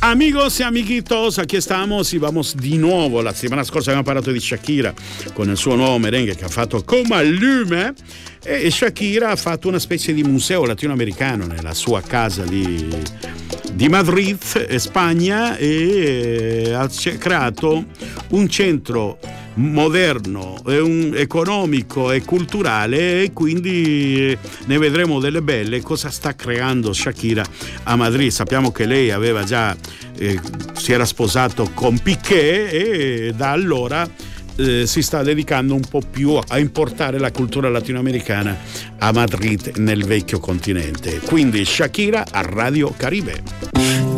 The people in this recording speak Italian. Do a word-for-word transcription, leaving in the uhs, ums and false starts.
Amigos y amiguitos, aquí estamos y vamos di nuovo. La settimana scorsa abbiamo parlato di Shakira con il suo nuovo merengue che ha fatto Come a Lume, e Shakira ha fatto una specie di museo latinoamericano nella sua casa di, di Madrid, Spagna, e ha creato un centro moderno, un economico e culturale, e quindi ne vedremo delle belle. Cosa sta creando Shakira a Madrid? Sappiamo che lei aveva già eh, si era sposato con Piqué e da allora eh, si sta dedicando un po' più a importare la cultura latinoamericana a Madrid, nel vecchio continente. Quindi Shakira a Radio Caribe.